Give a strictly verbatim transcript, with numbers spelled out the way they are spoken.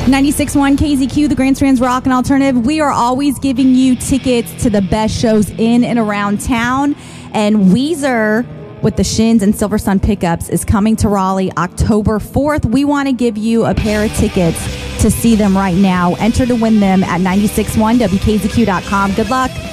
ninety-six point one K Z Q, the Grandstand's Rock and Alternative. We are always giving you tickets to the best shows in and around town. And Weezer with the Shins and Silver Sun Pickups is coming to Raleigh October fourth. We want to give you a pair of tickets to see them right now. Enter to win them at nine six one W K Z Q dot com. Good luck.